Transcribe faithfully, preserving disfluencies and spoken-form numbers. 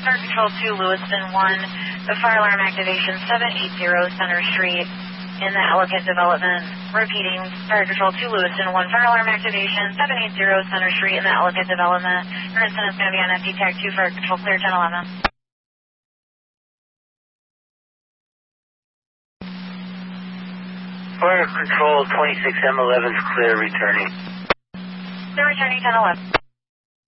Fire Control two, Lewiston one, the fire alarm activation seven eighty Center Street in the Ellicott Development. Repeating, Fire Control two, Lewiston one, fire alarm activation seven eighty Center Street in the Ellicott Development. Your incident is going to be on F D Tag two, Fire Control clear ten eleven. Fire Control twenty-six M eleven is clear, returning. Clear returning ten eleven.